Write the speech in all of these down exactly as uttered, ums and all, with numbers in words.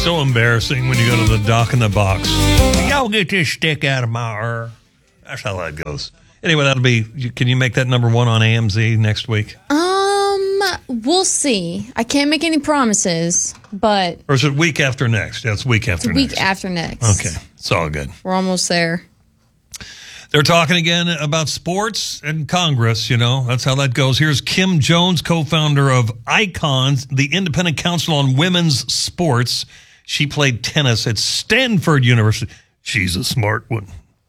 So embarrassing when you go to the dock in the box. Y'all get this stick out of my ear. That's how that goes. Anyway, that'll be. Can you make that number one on A M Z next week? Um, we'll see. I can't make any promises, but or is it week after next? Yeah, it's week after it's next. Week after next. Okay, it's all good. We're almost there. They're talking again about sports and Congress, you know. That's how that goes. Here's Kim Jones, co-founder of Icons, the Independent Council on Women's Sports. She played tennis at Stanford University. She's a smart one.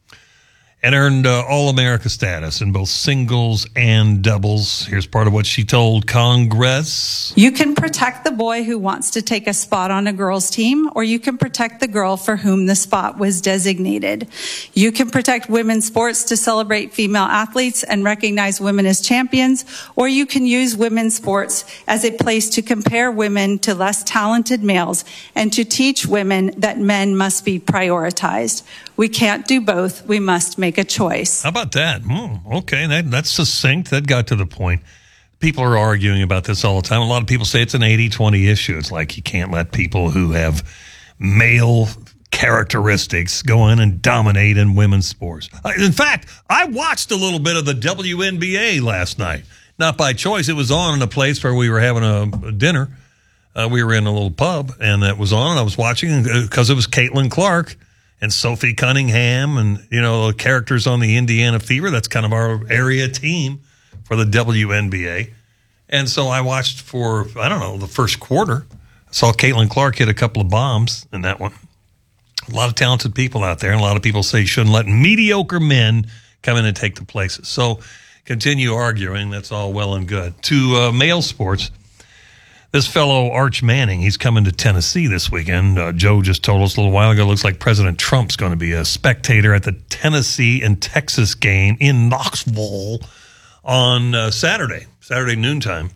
And earned uh, All-America status in both singles and doubles. Here's part of what she told Congress. You can protect the boy who wants to take a spot on a girl's team, or you can protect the girl for whom the spot was designated. You can protect women's sports to celebrate female athletes and recognize women as champions, or you can use women's sports as a place to compare women to less talented males and to teach women that men must be prioritized. We can't do both. We must make a choice. How about that? Mm, okay, that, that's succinct. That got to the point. People are arguing about this all the time. A lot of people say it's an eighty twenty issue. It's like you can't let people who have male characteristics go in and dominate in women's sports. In fact, I watched a little bit of the W N B A last night. Not by choice. It was on in a place where we were having a, a dinner. Uh, we were in a little pub, and it was on, and I was watching because it was Caitlin Clark and Sophie Cunningham and, you know, characters on the Indiana Fever. That's kind of our area team for the W N B A. And so I watched for, I don't know, the first quarter. I saw Caitlin Clark hit a couple of bombs in that one. A lot of talented people out there, and a lot of people say you shouldn't let mediocre men come in and take the places. So continue arguing. That's all well and good. To uh, male sports, this fellow Arch Manning, he's coming to Tennessee this weekend. Uh, Joe just told us a little while ago, looks like President Trump's going to be a spectator at the Tennessee and Texas game in Knoxville on uh, Saturday, Saturday noontime.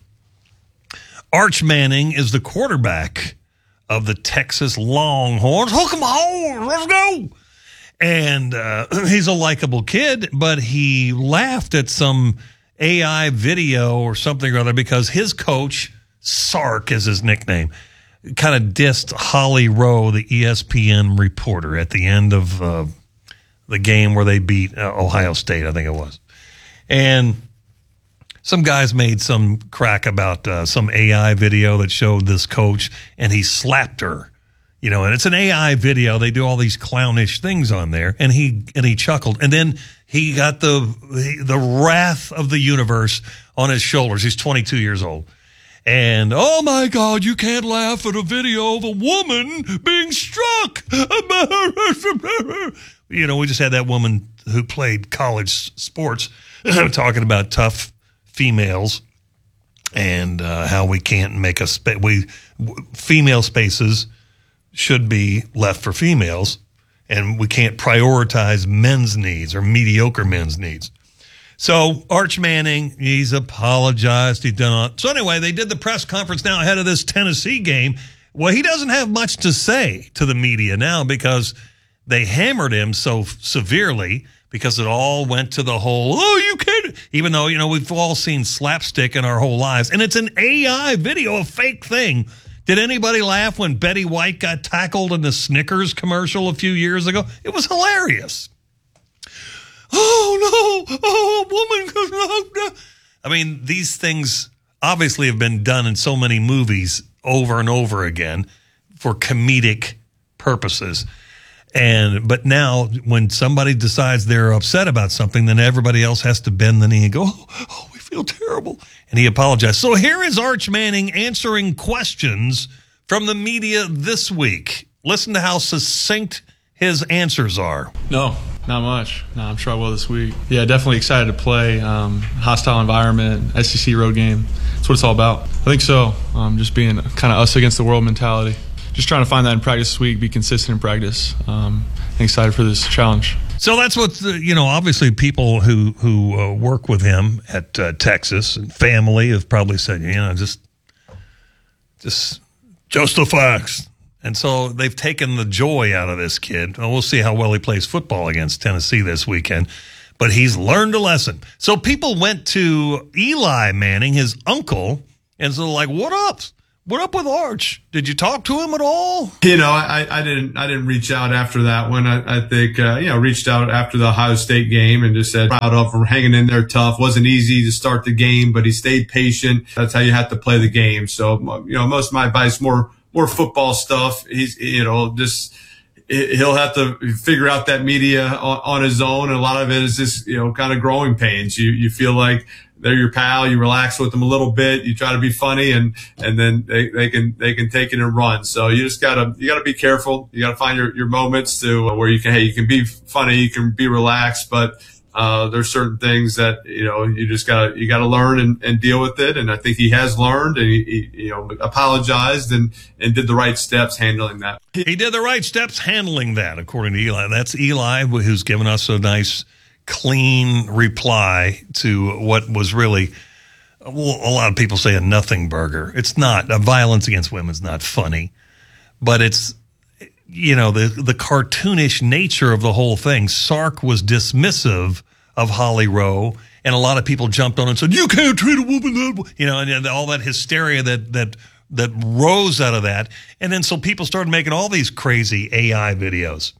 Arch Manning is the quarterback of the Texas Longhorns. Hook 'em home, let's go. And uh, he's a likable kid, but he laughed at some A I video or something or other because his coach, Sark is his nickname, kind of dissed Holly Rowe, the E S P N reporter, at the end of uh, the game where they beat uh, Ohio State, I think it was. And some guys made some crack about uh, some A I video that showed this coach, and he slapped her. You know, and it's an A I video. They do all these clownish things on there, and he and he chuckled. And then he got the the wrath of the universe on his shoulders. He's twenty-two years old. And, oh, my God, you can't laugh at a video of a woman being struck. You know, we just had that woman who played college sports talking about tough females and uh, how we can't make a space. We female spaces should be left for females, and we can't prioritize men's needs or mediocre men's needs. So Arch Manning, he's apologized. He's done it. So anyway, they did the press conference now ahead of this Tennessee game. Well, he doesn't have much to say to the media now because they hammered him so severely because it all went to the whole, oh, you can't, even though, you know, we've all seen slapstick in our whole lives. And it's an A I video, a fake thing. Did anybody laugh when Betty White got tackled in the Snickers commercial a few years ago? It was hilarious. Oh, no, oh, woman. I mean, these things obviously have been done in so many movies over and over again for comedic purposes. And but now when somebody decides they're upset about something, then everybody else has to bend the knee and go, oh, oh we feel terrible. And he apologized. So here is Arch Manning answering questions from the media this week. Listen to how succinct his answers are. No. Not much. No, I'm sure I will this week. Yeah, definitely excited to play. Um, hostile environment, S E C road game. That's what it's all about. I think so. Um, just being kind of us against the world mentality. Just trying to find that in practice this week, be consistent in practice. Um, and excited for this challenge. So that's what, the, you know, obviously people who, who uh, work with him at uh, Texas and family have probably said, you know, just, just, just the facts. And so they've taken the joy out of this kid. Well, we'll see how well he plays football against Tennessee this weekend. But he's learned a lesson. So people went to Eli Manning, his uncle, and so like, what up? What up with Arch? Did you talk to him at all? You know, I, I didn't I didn't reach out after that one. I, I think, uh, you know, reached out after the Ohio State game and just said, proud of him, hanging in there tough. Wasn't easy to start the game, but he stayed patient. That's how you have to play the game. So, you know, most of my advice, more more football stuff. He's, you know, just he'll have to figure out that media on, on his own. And a lot of it is just, you know, kind of growing pains. You you feel like they're your pal. You relax with them a little bit. You try to be funny, and and then they, they can they can take it and run. So you just gotta you gotta be careful. You gotta find your, your moments to uh, where you can hey you can be funny, you can be relaxed, but uh there's certain things that you know you just gotta you gotta learn and, and deal with it. And I think he has learned, and he, he you know apologized and and did the right steps handling that. He did the right steps handling that, according to Eli. That's Eli who's given us a nice, clean reply to what was really, well, a lot of people say a nothing burger. It's not. A violence against women is not funny, but it's, you know, the the cartoonish nature of the whole thing. Sark was dismissive of Holly Rowe, and a lot of people jumped on and said, you can't treat a woman that way. You know, and, and all that hysteria that that that rose out of that. And then so people started making all these crazy A I videos.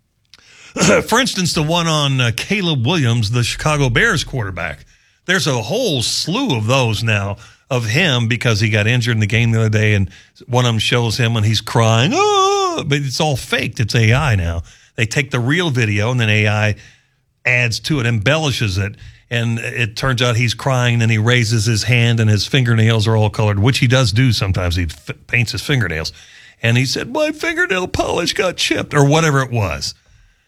For instance, the one on uh, Caleb Williams, the Chicago Bears quarterback. There's a whole slew of those now of him because he got injured in the game the other day, and one of them shows him when he's crying, oh, but it's all faked. It's A I now. They take the real video, and then A I adds to it, embellishes it, and it turns out he's crying, and he raises his hand, and his fingernails are all colored, which he does do sometimes. He f- paints his fingernails. And he said, my fingernail polish got chipped, or whatever it was.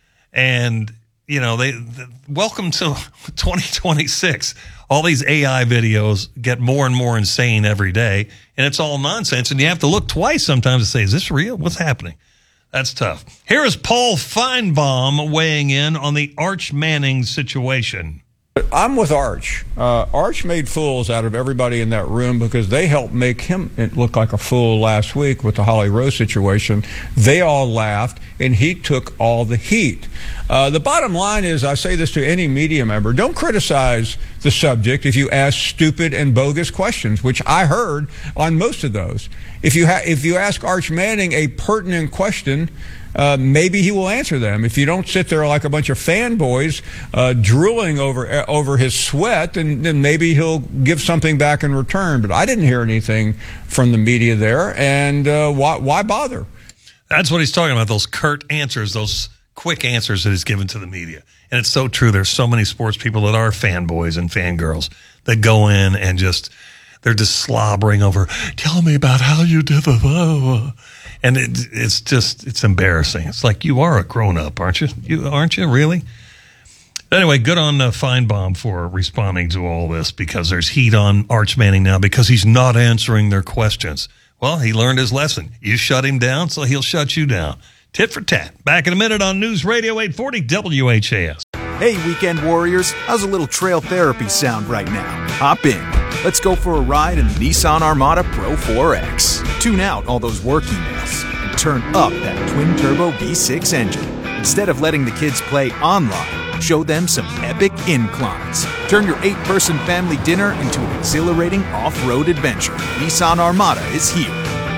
And, you know, they, they welcome to twenty twenty-six. All these A I videos get more and more insane every day, and it's all nonsense. And you have to look twice sometimes to say, is this real? What's happening? That's tough. Here is Paul Feinbaum weighing in on the Arch Manning situation. I'm with Arch. Uh, Arch made fools out of everybody in that room because they helped make him look like a fool last week with the Holly Rowe situation. They all laughed, and he took all the heat. Uh, the bottom line is, I say this to any media member, don't criticize the subject if you ask stupid and bogus questions, which I heard on most of those. If you, ha- if you ask Arch Manning a pertinent question, Uh, maybe he will answer them. If you don't sit there like a bunch of fanboys uh, drooling over uh, over his sweat, then, then maybe he'll give something back in return. But I didn't hear anything from the media there, and uh, why, why bother? That's what he's talking about, those curt answers, those quick answers that he's given to the media. And it's so true. There's so many sports people that are fanboys and fangirls that go in and just, they're just slobbering over, tell me about how you did the... And it, it's just, it's embarrassing. It's like, you are a grown-up, aren't you? You aren't you, really? Anyway, good on uh, Feinbaum for responding to all this, because there's heat on Arch Manning now because he's not answering their questions. Well, he learned his lesson. You shut him down, so he'll shut you down. Tit for tat. Back in a minute on News Radio eight forty W H A S. Hey, weekend warriors. How's a little trail therapy sound right now? Hop in. Let's go for a ride in the Nissan Armada Pro four X. Tune out all those work emails and turn up that twin-turbo V six engine. Instead of letting the kids play online, show them some epic inclines. Turn your eight-person family dinner into an exhilarating off-road adventure. Nissan Armada is here.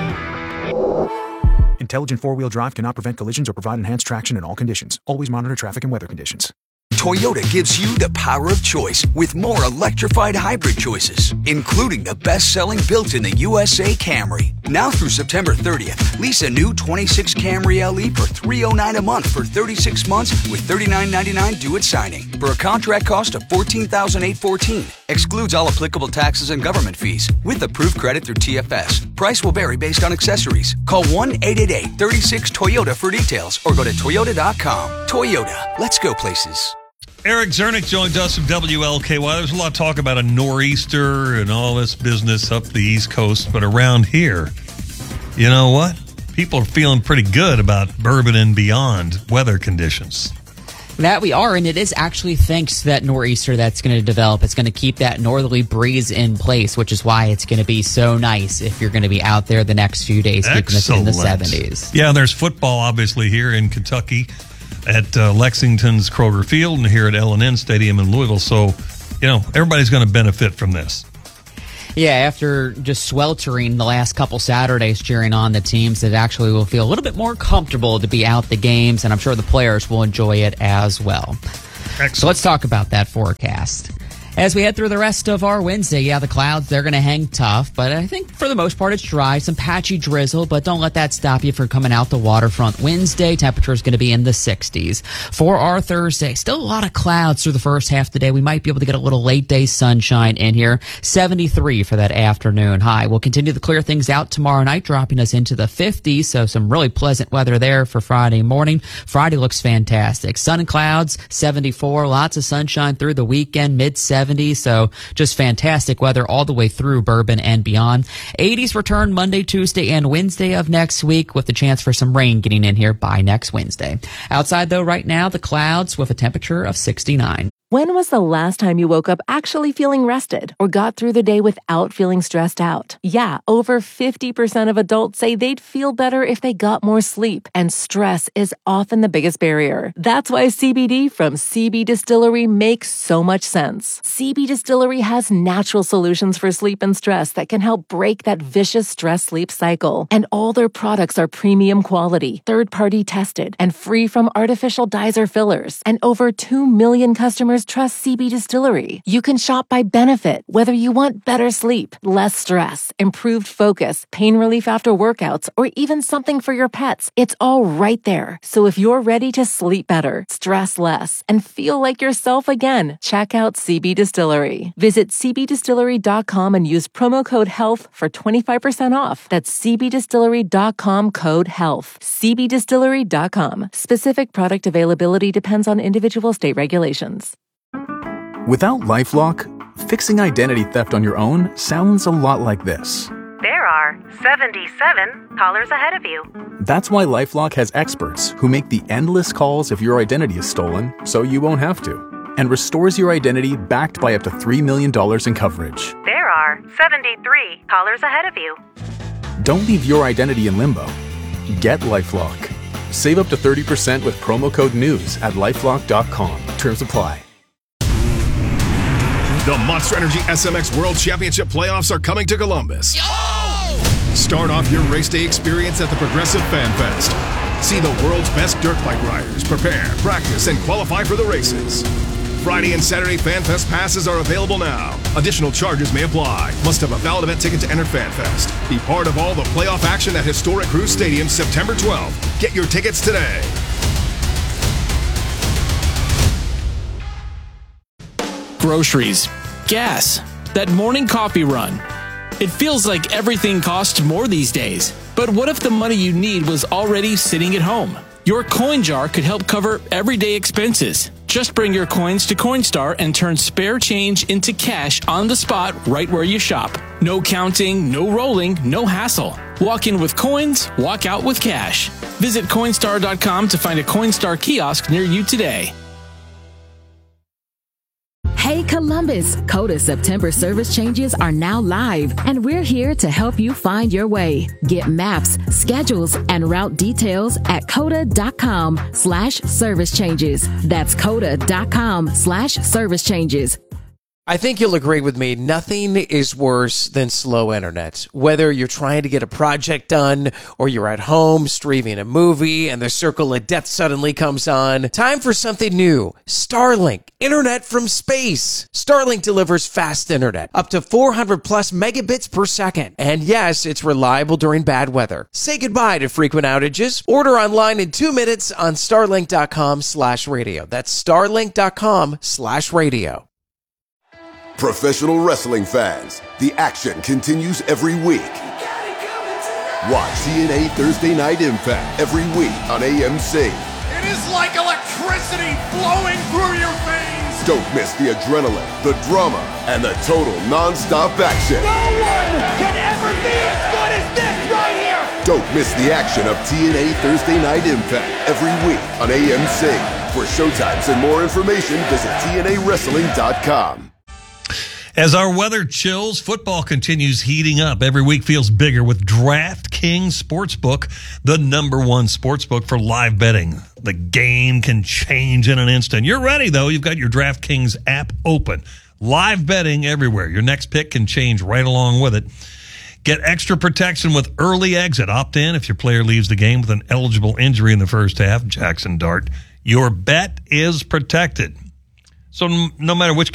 Intelligent four-wheel drive cannot prevent collisions or provide enhanced traction in all conditions. Always monitor traffic and weather conditions. Toyota gives you the power of choice with more electrified hybrid choices, including the best-selling built-in the U S A Camry. Now through September thirtieth, lease a new twenty-six Camry L E for three hundred nine dollars a month for thirty-six months with thirty-nine ninety-nine due at signing for a contract cost of fourteen thousand eight hundred fourteen dollars. Excludes all applicable taxes and government fees with approved credit through T F S. Price will vary based on accessories. Call one eight eight eight, three six, Toyota for details or go to toyota dot com. Toyota, let's go places. Eric Zernick joined us from W L K Y. There's a lot of talk about a nor'easter and all this business up the East Coast, but around here, you know what? People are feeling pretty good about Bourbon and beyond weather conditions. That we are, and it is actually thanks to that nor'easter that's going to develop. It's going to keep that northerly breeze in place, which is why it's going to be so nice if you're going to be out there the next few days, keeping us in the seventies. Yeah, there's football, obviously, here in Kentucky at uh, Lexington's Kroger Field and here at L and N Stadium in Louisville. So, you know, everybody's going to benefit from this. Yeah, after just sweltering the last couple Saturdays cheering on the teams, that actually will feel a little bit more comfortable to be out the games, and I'm sure the players will enjoy it as well. Excellent. So let's talk about that forecast. As we head through the rest of our Wednesday, yeah, the clouds, they're going to hang tough, but I think for the most part it's dry, some patchy drizzle, but don't let that stop you from coming out the waterfront. Wednesday, temperature is going to be in the sixties. For our Thursday, still a lot of clouds through the first half of the day. We might be able to get a little late day sunshine in here. seventy-three for that afternoon high. We'll continue to clear things out tomorrow night, dropping us into the fifties, so some really pleasant weather there for Friday morning. Friday looks fantastic. Sun and clouds, seventy-four, lots of sunshine through the weekend, mid seventies. So just fantastic weather all the way through Bourbon and beyond. eighties return Monday, Tuesday, and Wednesday of next week, with the chance for some rain getting in here by next Wednesday. Outside, though, right now, the clouds with a temperature of sixty-nine. When was the last time you woke up actually feeling rested or got through the day without feeling stressed out? Yeah, over fifty percent of adults say they'd feel better if they got more sleep, and stress is often the biggest barrier. That's why C B D from C B Distillery makes so much sense. C B Distillery has natural solutions for sleep and stress that can help break that vicious stress-sleep cycle. And all their products are premium quality, third-party tested, and free from artificial dyes or fillers. And over two million customers trust C B Distillery. You can shop by benefit, whether you want better sleep, less stress, improved focus, pain relief after workouts, or even something for your pets. It's all right there. So if you're ready to sleep better, stress less, and feel like yourself again, check out C B Distillery. Visit c b distillery dot com and use promo code HEALTH for twenty-five percent off. That's c b distillery dot com code HEALTH. c b distillery dot com. Specific product availability depends on individual state regulations. Without LifeLock, fixing identity theft on your own sounds a lot like this. There are seventy-seven callers ahead of you. That's why LifeLock has experts who make the endless calls if your identity is stolen, so you won't have to, and restores your identity backed by up to three million dollars in coverage. There are seventy-three callers ahead of you. Don't leave your identity in limbo. Get LifeLock. Save up to thirty percent with promo code NEWS at lifelock dot com. Terms apply. The Monster Energy S M X World Championship playoffs are coming to Columbus. Yo! Start off your race day experience at the Progressive Fan Fest. See the world's best dirt bike riders prepare, practice, and qualify for the races. Friday and Saturday Fan Fest passes are available now. Additional charges may apply. Must have a valid event ticket to enter Fan Fest. Be part of all the playoff action at Historic Cruise Stadium September twelfth. Get your tickets today. Groceries, gas, that morning coffee run. It feels like everything costs more these days. But what if the money you need was already sitting at home? Your coin jar could help cover everyday expenses. Just bring your coins to Coinstar and turn spare change into cash on the spot right where you shop. No counting, no rolling, no hassle. Walk in with coins, walk out with cash. Visit Coinstar dot com to find a Coinstar kiosk near you today. Hey Columbus, Coda September service changes are now live, and we're here to help you find your way. Get maps, schedules, and route details at coda dot com slash service changes. That's coda dot com slash service changes. I think you'll agree with me, nothing is worse than slow internet. Whether you're trying to get a project done or you're at home streaming a movie and the circle of death suddenly comes on, time for something new. Starlink, internet from space. Starlink delivers fast internet, up to four hundred plus megabits per second. And yes, it's reliable during bad weather. Say goodbye to frequent outages. Order online in two minutes on starlink dot com slash radio. That's starlink dot com slash radio. Professional wrestling fans, the action continues every week. Watch T N A Thursday Night Impact every week on A M C. It is like electricity flowing through your veins. Don't miss the adrenaline, the drama, and the total non-stop action. No one can ever be as good as this right here. Don't miss the action of T N A Thursday Night Impact every week on A M C. For showtimes and more information, visit T N A wrestling dot com. As our weather chills, football continues heating up. Every week feels bigger with DraftKings Sportsbook, the number one sportsbook for live betting. The game can change in an instant. You're ready, though. You've got your DraftKings app open. Live betting everywhere. Your next pick can change right along with it. Get extra protection with early exit. Opt in if your player leaves the game with an eligible injury in the first half. Jackson Dart. Your bet is protected. So no matter which